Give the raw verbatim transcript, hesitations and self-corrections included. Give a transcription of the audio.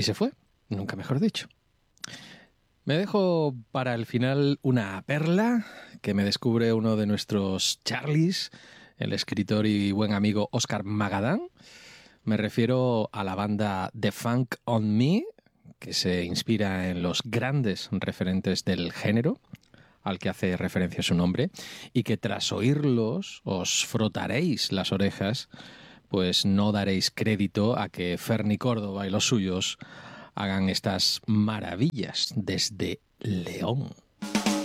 y se fue, nunca mejor dicho. Me dejo para el final una perla que me descubre uno de nuestros Charlies, el escritor y buen amigo Oscar Magadan. Me refiero a la banda The Funk on Me, que se inspira en los grandes referentes del género, al que hace referencia su nombre, y que tras oírlos os frotaréis las orejas, pues no daréis crédito a que Ferni Córdoba y los suyos hagan estas maravillas desde León.